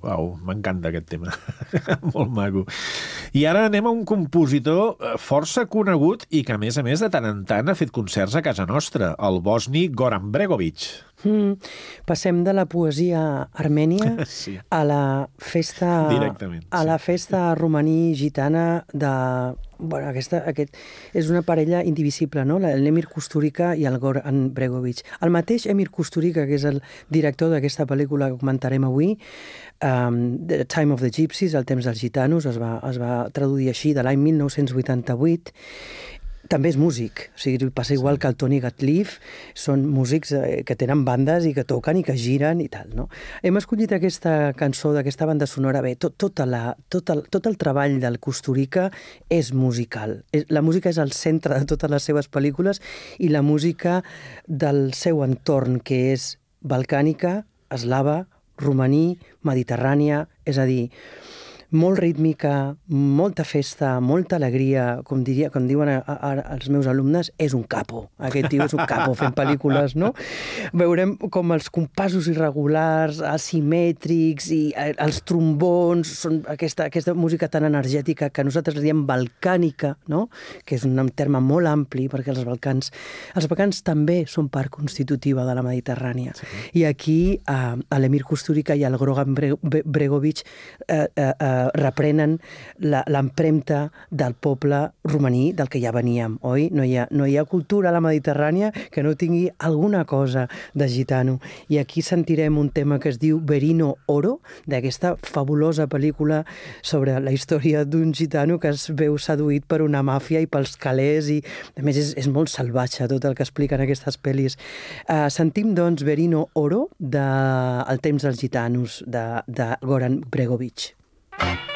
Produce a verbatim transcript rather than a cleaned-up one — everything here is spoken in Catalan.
Uau, m'encanta aquest tema. Molt maco. I ara anem a un compositor força conegut i que, a més a més, de tant en tant ha fet concerts a casa nostra, el bosni Goran Bregović. Mm. Passem de la poesia armènia sí. a la festa Directament, a sí. la festa romaní gitana de... Bueno, aquesta, aquest és una parella indivisible, no? L'Emir Kusturica i el Goran Bregović. El mateix Emir Kusturica, que és el director d'aquesta pel·lícula que comentarem avui, um, The Time of the Gypsies, El temps dels gitanos, es va, es va traduir així, de l'any mil nou-cents vuitanta-vuit. També és músic, o sigui, passa igual sí. que el Tony Gatliff, són músics que tenen bandes i que toquen i que giren i tal, no? Hem escollit aquesta cançó d'aquesta banda sonora, bé, tot, tota la, tot, el, tot el treball del Kusturica és musical. La música és el centre de totes les seves pel·lícules i la música del seu entorn, que és balcànica, eslava, romaní, mediterrània, és a dir, molt rítmica, molta festa, molta alegria, com, diria, com diuen ara els meus alumnes, és un capo. Aquest tio és un capo fent pel·lícules, no? Veurem com els compassos irregulars, asimètrics i els trombons, són aquesta, aquesta música tan energètica que nosaltres diem balcànica, no? Que és un terme molt ampli, perquè els Balcans, els Balcans també són part constitutiva de la Mediterrània. Sí. I aquí eh, l'Emir Kusturica i el Goran Bregović eh, eh, reprenen l'empremta del poble romaní del que ja veníem, oi? No hi ha, no hi ha cultura a la Mediterrània que no tingui alguna cosa de gitano. I aquí sentirem un tema que es diu Verino Oro, d'aquesta fabulosa pel·lícula sobre la història d'un gitano que es veu seduït per una màfia i pels calés i, a més, és, és molt salvatge tot el que expliquen aquestes pel·lis. Uh, sentim, doncs, Verino Oro de El temps dels gitanos, de, de Goran Bregović.